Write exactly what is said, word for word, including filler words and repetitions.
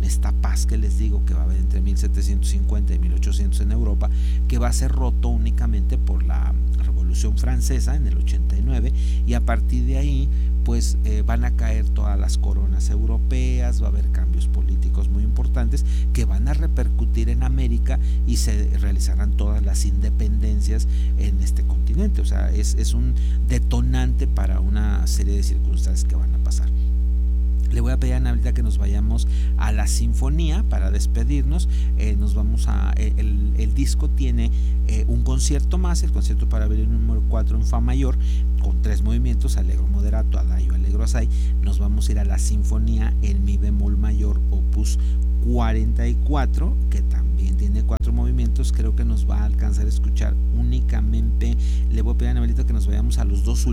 esta paz que les digo que va a haber entre mil setecientos cincuenta y mil ochocientos en Europa, que va a ser roto únicamente por la Revolución Francesa en el ochenta y nueve, y a partir de ahí pues eh, van a caer todas las coronas europeas, va a haber cambios políticos muy importantes que van a repercutir en América y se realizarán todas las independencias en este continente. O sea, es, es un detonante para una serie de circunstancias que van a pasar. Le voy a pedir a Anabelita que nos vayamos a la sinfonía para despedirnos. Eh, nos vamos a el, el disco tiene eh, un concierto más, el concierto para violín número cuatro en fa mayor, con tres movimientos: allegro moderato, adagio, allegro assai. Nos vamos a ir a la sinfonía en mi bemol mayor, opus cuarenta y cuatro, que también tiene cuatro movimientos. Creo que nos va a alcanzar a escuchar únicamente. Le voy a pedir a Anabelita que nos vayamos a los dos